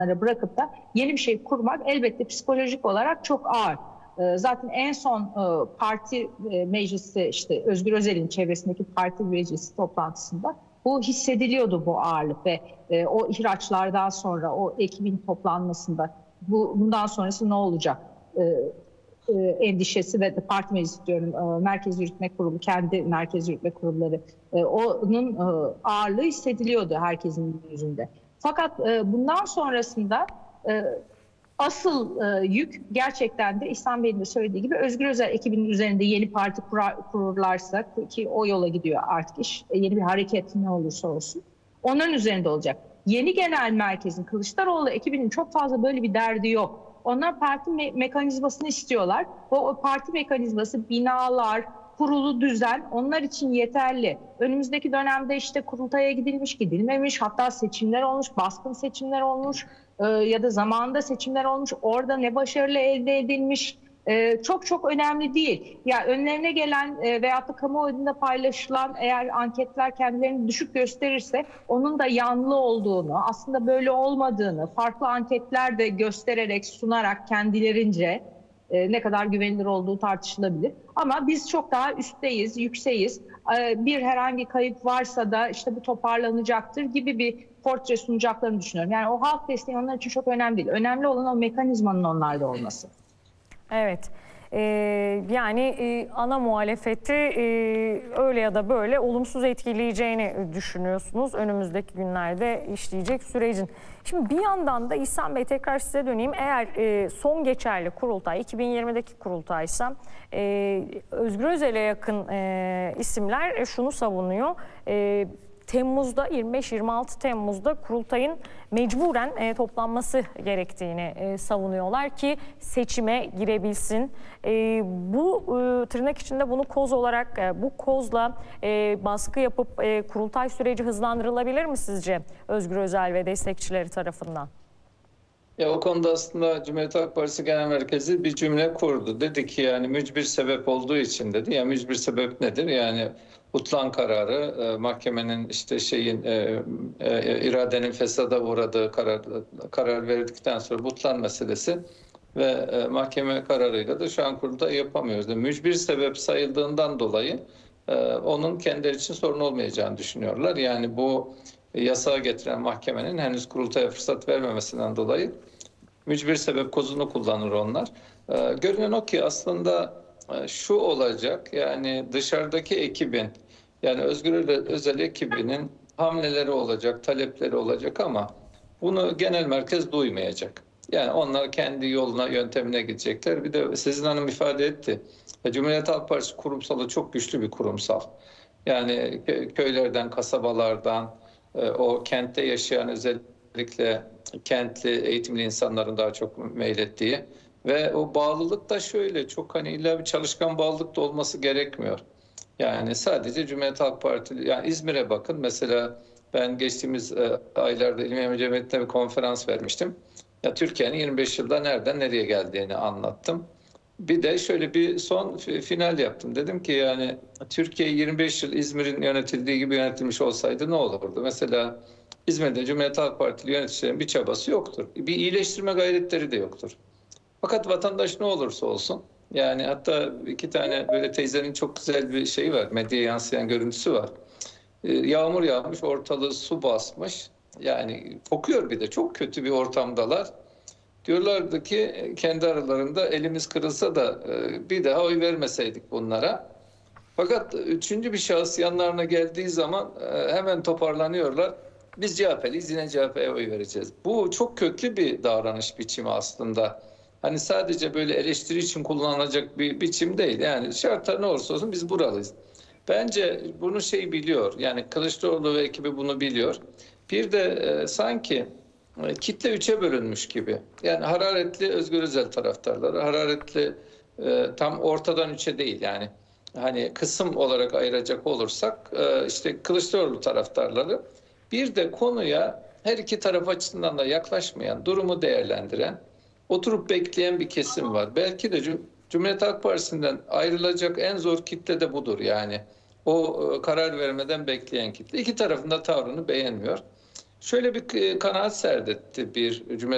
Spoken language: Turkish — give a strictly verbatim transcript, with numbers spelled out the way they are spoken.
bırakıp da yeni bir şey kurmak elbette psikolojik olarak çok ağır. Zaten en son parti meclisi, işte Özgür Özel'in çevresindeki parti meclisi toplantısında bu hissediliyordu, bu ağırlık ve o ihraçlardan sonra o ekibin toplanmasında bu bundan sonrası ne olacak endişesi ve parti meclisi diyorum, Merkez Yürütme Kurulu, kendi Merkez Yürütme Kurulları, onun ağırlığı hissediliyordu herkesin yüzünde. Fakat bundan sonrasında asıl yük gerçekten de İhsan Bey'in de söylediği gibi Özgür Özel ekibinin üzerinde yeni parti kururlarsa, ki o yola gidiyor artık iş, yeni bir hareket ne olursa olsun onların üzerinde olacak. Yeni genel merkezin, Kılıçdaroğlu ekibinin çok fazla böyle bir derdi yok. Onlar parti me mekanizmasını istiyorlar. O, o parti mekanizması, binalar, kurulu düzen onlar için yeterli. Önümüzdeki dönemde işte kurultaya gidilmiş, gidilmemiş, hatta seçimler olmuş, baskın seçimler olmuş e, ya da zamanında seçimler olmuş. Orada ne başarılı elde edilmiş e, çok çok önemli değil. Ya önlerine gelen e, veyahut da kamuoyunda paylaşılan eğer anketler kendilerini düşük gösterirse onun da yanlı olduğunu, aslında böyle olmadığını farklı anketler de göstererek, sunarak kendilerince ne kadar güvenilir olduğu tartışılabilir. Ama biz çok daha üstteyiz, yükseğiz. Bir herhangi kayıp varsa da işte bu toparlanacaktır gibi bir portre sunacaklarını düşünüyorum. Yani o halk desteği onlar için çok önemli değil. Önemli olan o mekanizmanın onlarda olması. Evet. Ee, yani e, ana muhalefeti e, öyle ya da böyle olumsuz etkileyeceğini düşünüyorsunuz önümüzdeki günlerde işleyecek sürecin. Şimdi bir yandan da İhsan Bey, tekrar size döneyim. Eğer e, son geçerli kurultay iki bin yirmideki kurultaysa e, Özgür Özel'e yakın e, isimler e, şunu savunuyor. E, Temmuz'da, yirmi beş yirmi altı Temmuz'da kurultayın mecburen e, toplanması gerektiğini e, savunuyorlar ki seçime girebilsin. E, bu e, tırnak içinde bunu koz olarak, e, bu kozla e, baskı yapıp e, kurultay süreci hızlandırılabilir mi sizce Özgür Özel ve destekçileri tarafından? Ya o konuda aslında Cumhuriyet Halk Partisi Genel Merkezi bir cümle kurdu. Dedi ki yani mücbir sebep olduğu için dedi. Ya mücbir sebep nedir? Yani Butlan kararı, e, mahkemenin işte şeyin e, e, iradenin fesada uğradığı karar karar verdikten sonra Butlan meselesi ve e, mahkeme kararıyla da şu an kurulda yapamıyoruz. Yani mücbir sebep sayıldığından dolayı e, onun kendileri için sorun olmayacağını düşünüyorlar. Yani bu yasağı getiren mahkemenin henüz kurultaya fırsat vermemesinden dolayı mücbir sebep kozunu kullanır onlar. Ee, görünen o ki aslında e, şu olacak, yani dışarıdaki ekibin, yani Özgür Özel ekibinin hamleleri olacak, talepleri olacak ama bunu genel merkez duymayacak. Yani onlar kendi yoluna, yöntemine gidecekler. Bir de Sezin Hanım ifade etti. Cumhuriyet Halk Partisi kurumsalı çok güçlü bir kurumsal. Yani köylerden, kasabalardan, o kentte yaşayan, özellikle kentli, eğitimli insanların daha çok meylettiği ve o bağlılık da şöyle, çok hani illa bir çalışkan bağlılık da olması gerekmiyor. Yani sadece Cumhuriyet Halk Partisi, yani İzmir'e bakın mesela, ben geçtiğimiz aylarda İl Mimar Cemiyeti'nde bir konferans vermiştim. Ya Türkiye'nin yirmi beş yılda nereden nereye geldiğini anlattım. Bir de şöyle bir son final yaptım. Dedim ki yani Türkiye yirmi beş yıl İzmir'in yönetildiği gibi yönetilmiş olsaydı ne olurdu? Mesela İzmir'de Cumhuriyet Halk Partili yöneticilerin bir çabası yoktur. Bir iyileştirme gayretleri de yoktur. Fakat vatandaş ne olursa olsun, yani hatta iki tane böyle teyzenin çok güzel bir şeyi var, medyaya yansıyan görüntüsü var. Yağmur yağmış, ortalığı su basmış. Yani kokuyor, bir de çok kötü bir ortamdalar. Diyorlardı ki kendi aralarında, elimiz kırılsa da bir daha oy vermeseydik bunlara. Fakat üçüncü bir şahıs yanlarına geldiği zaman hemen toparlanıyorlar. Biz C H P'liyiz, yine C H P'ye oy vereceğiz. Bu çok köklü bir davranış biçimi aslında. Hani sadece böyle eleştiri için kullanılacak bir biçim değil. Yani şartlar ne olursa olsun biz buralıyız. Bence bunu şey biliyor. Yani Kılıçdaroğlu ve ekibi bunu biliyor. Bir de e, sanki kitle üçe bölünmüş gibi. Yani hararetli Özgür Özel taraftarları, hararetli e, tam ortadan üçe değil yani. Hani kısım olarak ayıracak olursak e, işte Kılıçdaroğlu taraftarları, bir de konuya her iki taraf açısından da yaklaşmayan, durumu değerlendiren, oturup bekleyen bir kesim var. Belki de Cumhuriyet Halk Partisi'nden ayrılacak en zor kitle de budur yani. O e, karar vermeden bekleyen kitle. İki tarafın da tavrını beğenmiyor. Şöyle bir kanaat serdetti bir Cumhuriyet